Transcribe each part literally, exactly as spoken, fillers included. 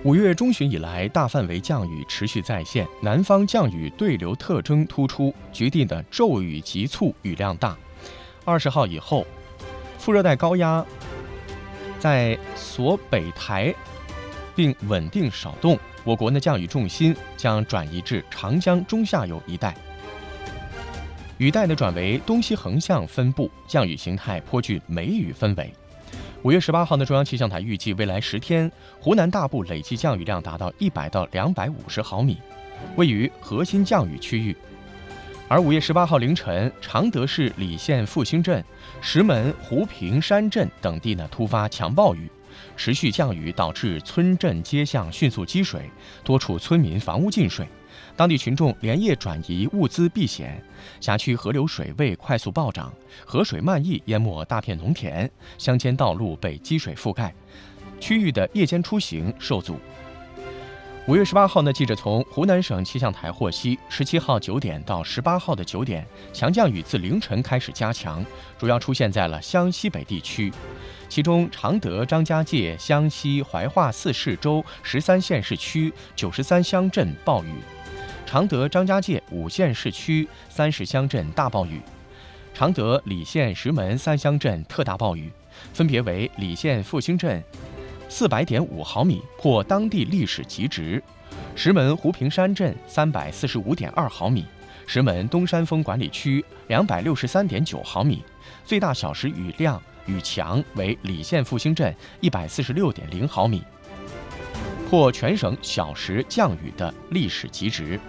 五月中旬以来，大范围降雨持续再现，南方降雨对流特征突出，局地的骤雨急促，雨量大。二十号以后，副热带高压在所北台并稳定少动，我国的降雨重心将转移至长江中下游一带。雨带的转为东西横向分布，降雨形态颇具梅雨氛围。五月十八号的中央气象台预计，未来十天，湖南大部累计降雨量达到一百到两百五十毫米，位于核心降雨区域。而五月十八号凌晨，常德市礼县复兴镇、石门、湖平山镇等地呢突发强暴雨，持续降雨导致村镇街巷迅速积水，多处村民房屋进水。当地群众连夜转移物资避险，辖区河流水位快速暴涨，河水漫溢淹没大片农田，乡间道路被积水覆盖，区域的夜间出行受阻。五月十八号呢，记者从湖南省气象台获悉，十七号九点到十八号的九点，强降雨自凌晨开始加强，主要出现在了湘西北地区，其中常德、张家界、湘西、怀化四市州十三县市区九十三乡镇暴雨。常德、张家界五县市区三十乡镇大暴雨，常德、礼县、石门三乡镇特大暴雨，分别为礼县复兴镇四百点五毫米，破当地历史极值；石门湖平山镇三百四十五点二毫米，石门东山峰管理区两百六十三点九毫米，最大小时雨量雨强为礼县复兴镇一百四十六点零毫米，破全省小时降雨的历史极值。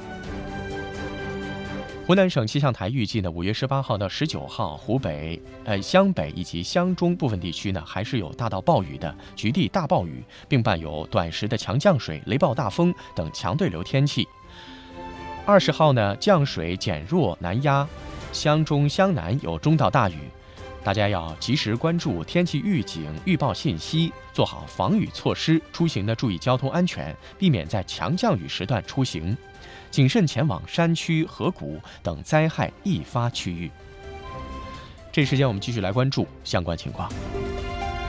湖南省气象台预计呢，五月十八号到十九号，湖北、呃湘北以及湘中部分地区呢，还是有大到暴雨的局地大暴雨，并伴有短时的强降水、雷暴大风等强对流天气。二十号呢，降水减弱南压，湘中、湘南有中到大雨，大家要及时关注天气预警、预报信息，做好防雨措施。出行呢，注意交通安全，避免在强降雨时段出行。谨慎前往山区、河谷等灾害易发区域。这时间我们继续来关注相关情况。